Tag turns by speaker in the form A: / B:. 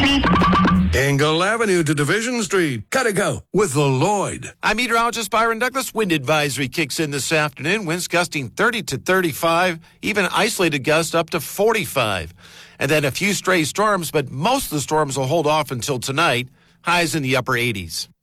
A: Engel Avenue to Division Street. Gotta go with the Lloyd.
B: I'm meteorologist Byron Douglas. Wind advisory kicks in this afternoon. Winds gusting 30 to 35, even isolated gusts up to 45. And then a few stray storms, but most of the storms will hold off until tonight. Highs in the upper 80s.